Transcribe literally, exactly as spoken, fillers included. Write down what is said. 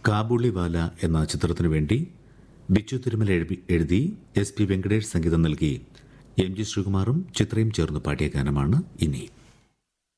കാബൂളിവാല എന്ന ചിത്രത്തിനു വേണ്ടി ബിച്ചു തിരുമല എഴുതി എഴുതി എസ് പി വെങ്കടേഷ് സംഗീതം നൽകി എം ജി ശ്രീകുമാറും ചിത്രയും ചേർന്ന് പാടിയ ഗാനമാണ് ഇനി.